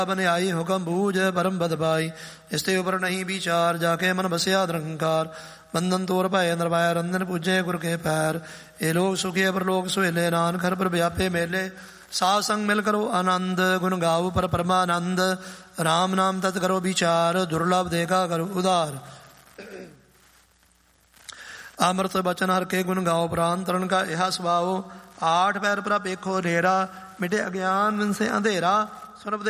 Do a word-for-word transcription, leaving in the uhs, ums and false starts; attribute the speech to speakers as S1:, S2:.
S1: बनियाई हुक्म बूझ परम बद पाई। इसते उपर नहीं विचार जाके मन बसिया निरंकार। बंधन तोर पाए निर्भय रंजन पूजे गुर के पैर। ये लोग सुखिए पर लोग सुहेले नानक हर पर व्यापे मेले। साध संग मिल करो आनंद गुण गाओ पर परमानंद। राम नाम तत् करो विचार दुर्लभ देखा करो उदार। अमृत बचन हर के गुण गाओ प्राण तरण का यह स्वभाव। आठ पैर पर पेखो ढेरा मिटे अज्ञान मन से अंधेरा। सुन